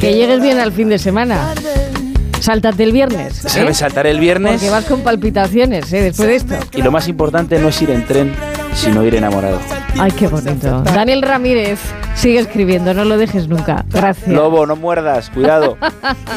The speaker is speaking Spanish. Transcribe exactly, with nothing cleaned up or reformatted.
Que llegues bien al fin de semana. Sáltate el viernes. Se ¿eh? me saltaré el viernes. Porque vas con palpitaciones, ¿eh? Después de esto. Y lo más importante no es ir en tren, sino ir enamorado. Ay, qué bonito. Daniel Ramírez, sigue escribiendo, no lo dejes nunca. Gracias. Lobo, no muerdas, cuidado.